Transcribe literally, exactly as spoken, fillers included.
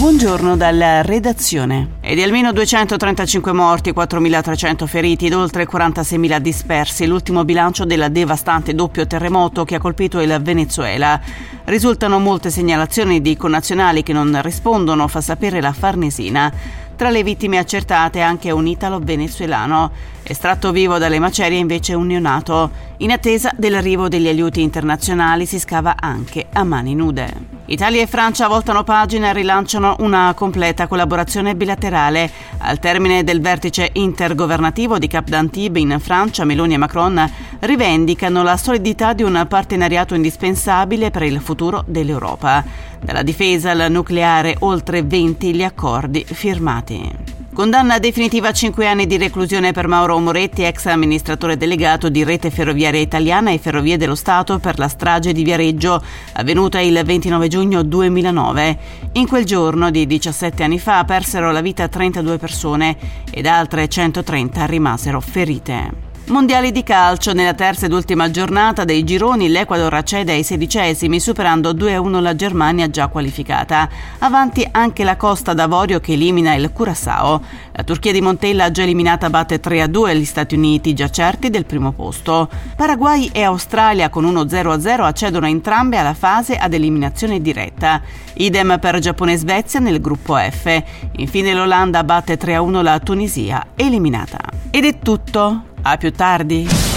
Buongiorno dalla redazione. E di almeno duecentotrentacinque morti, quattromilatrecento feriti ed oltre quarantaseimila dispersi, l'ultimo bilancio del devastante doppio terremoto che ha colpito il Venezuela. Risultano molte segnalazioni di connazionali che non rispondono, fa sapere la Farnesina. Tra le vittime accertate anche un italo-venezuelano. Estratto vivo dalle macerie invece un neonato. In attesa dell'arrivo degli aiuti internazionali si scava anche a mani nude. Italia e Francia voltano pagina e rilanciano una completa collaborazione bilaterale. Al termine del vertice intergovernativo di Cap d'Antibes in Francia, Meloni e Macron rivendicano la solidità di un partenariato indispensabile per il futuro dell'Europa. Dalla difesa al nucleare, oltre venti gli accordi firmati. Condanna definitiva a cinque anni di reclusione per Mauro Moretti, ex amministratore delegato di Rete Ferroviaria Italiana e Ferrovie dello Stato per la strage di Viareggio, avvenuta il ventinove giugno duemilanove. In quel giorno di diciassette anni fa persero la vita trentadue persone ed altre centotrenta rimasero ferite. Mondiali di calcio, nella terza ed ultima giornata dei gironi l'Ecuador accede ai sedicesimi superando due a uno la Germania già qualificata. Avanti anche la Costa d'Avorio che elimina il Curaçao. La Turchia di Montella già eliminata batte tre a due gli Stati Uniti già certi del primo posto. Paraguay e Australia con uno zero a zero accedono entrambe alla fase ad eliminazione diretta. Idem per Giappone e Svezia nel gruppo F. Infine l'Olanda batte tre a uno la Tunisia eliminata. Ed è tutto. A più tardi.